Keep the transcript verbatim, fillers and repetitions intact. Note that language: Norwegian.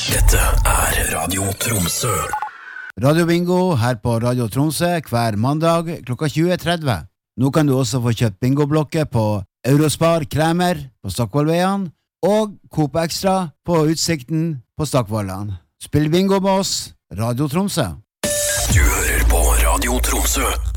Dette er Radio Tromsø. Radio Bingo her på Radio Tromsø hver mandag klokka tjue tretti. Nå kan du også få kjøpt bingoblokker på Eurospar Kremer på Stokkvollveien og Coop Extra på Utsikten på Stokkvollan. Spill bingo med oss, Radio Tromsø. Du hører på Radio Tromsø.